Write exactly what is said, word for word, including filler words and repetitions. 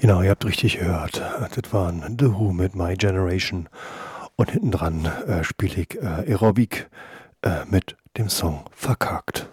Genau, ihr habt richtig gehört. Das waren The Who mit My Generation. Und hinten dran äh, spiele ich äh, Aerobic äh, mit dem Song Verkackt.